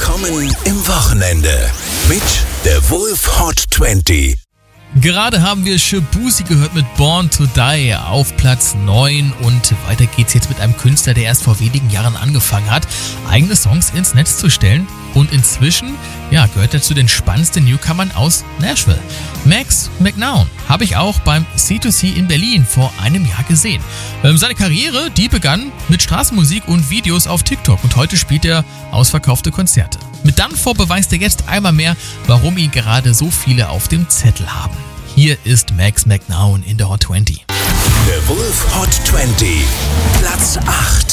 Willkommen im Wochenende mit der Wolf Hot 20. Gerade haben wir Shaboozey gehört mit Born to Die auf Platz 9 und weiter geht's jetzt mit einem Künstler, der erst vor wenigen Jahren angefangen hat, eigene Songs ins Netz zu stellen und inzwischen gehört er zu den spannendsten Newcomern aus Nashville. Max McNown habe ich auch beim C2C in Berlin vor einem Jahr gesehen. Seine Karriere, die begann mit Straßenmusik und Videos auf TikTok und heute spielt er ausverkaufte Konzerte. Mit Danfor beweist er jetzt einmal mehr, warum ihn gerade so viele auf dem Zettel haben. Hier ist Max McNown in der Hot 20. Der Wolf Hot 20, Platz 8.